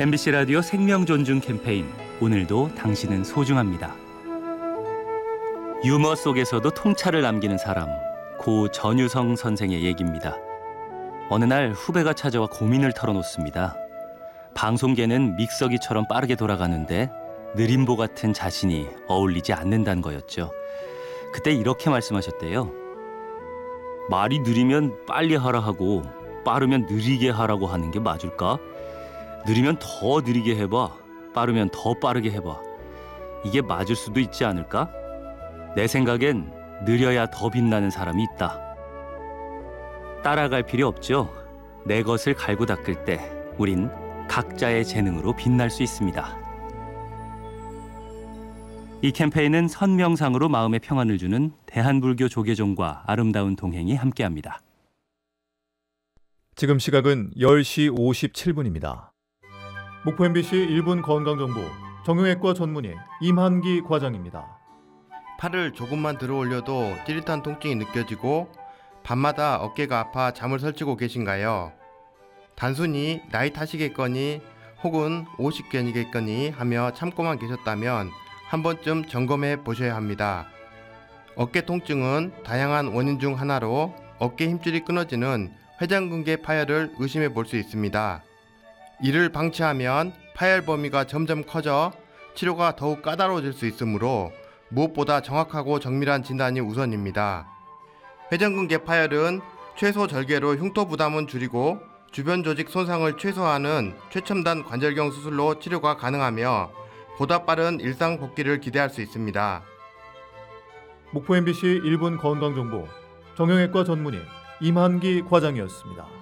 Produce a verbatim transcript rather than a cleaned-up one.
엠비씨 라디오 생명 존중 캠페인, 오늘도 당신은 소중합니다. 유머 속에서도 통찰을 남기는 사람, 고 전유성 선생의 얘기입니다. 어느 날 후배가 찾아와 고민을 털어놓습니다. 방송계는 믹서기처럼 빠르게 돌아가는데 느림보 같은 자신이 어울리지 않는다는 거였죠. 그때 이렇게 말씀하셨대요. 말이 느리면 빨리 하라 하고 빠르면 느리게 하라고 하는 게 맞을까? 느리면 더 느리게 해봐. 빠르면 더 빠르게 해봐. 이게 맞을 수도 있지 않을까? 내 생각엔 느려야 더 빛나는 사람이 있다. 따라갈 필요 없죠. 내 것을 갈고 닦을 때 우린 각자의 재능으로 빛날 수 있습니다. 이 캠페인은 선명상으로 마음의 평안을 주는 대한불교 조계종과 아름다운 동행이 함께합니다. 지금 시각은 열 시 오십칠 분입니다. 목포 엠비씨 일 분 건강정보 정형외과 전문의 임한기 과장입니다. 팔을 조금만 들어 올려도 찌릿한 통증이 느껴지고 밤마다 어깨가 아파 잠을 설치고 계신가요? 단순히 나이 탓이겠거니 혹은 오십견이겠거니 하며 참고만 계셨다면 한 번쯤 점검해 보셔야 합니다. 어깨 통증은 다양한 원인 중 하나로 어깨 힘줄이 끊어지는 회전근개 파열을 의심해 볼 수 있습니다. 이를 방치하면 파열 범위가 점점 커져 치료가 더욱 까다로워질 수 있으므로 무엇보다 정확하고 정밀한 진단이 우선입니다. 회전근개 파열은 최소 절개로 흉터 부담은 줄이고 주변 조직 손상을 최소화하는 최첨단 관절경 수술로 치료가 가능하며 보다 빠른 일상 복귀를 기대할 수 있습니다. 목포 엠비씨 일 분 건강정보 정형외과 전문의 임한기 과장이었습니다.